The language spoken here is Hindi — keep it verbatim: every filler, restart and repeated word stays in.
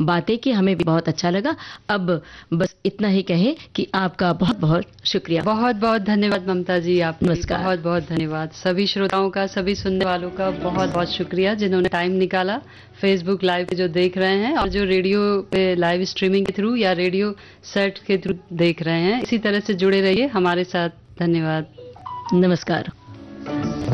बातें की, हमें भी बहुत अच्छा लगा। अब बस इतना ही कहें कि आपका बहुत बहुत शुक्रिया। बहुत बहुत धन्यवाद ममता जी, आपका नमस्कार। बहुत बहुत धन्यवाद। सभी श्रोताओं का, सभी सुनने वालों का बहुत बहुत शुक्रिया जिन्होंने टाइम निकाला फेसबुक लाइव पे जो देख रहे हैं और जो रेडियो पे लाइव स्ट्रीमिंग के थ्रू या रेडियो सेट के थ्रू देख रहे हैं। इसी तरह से जुड़े रहिए हमारे साथ। धन्यवाद। नमस्कार।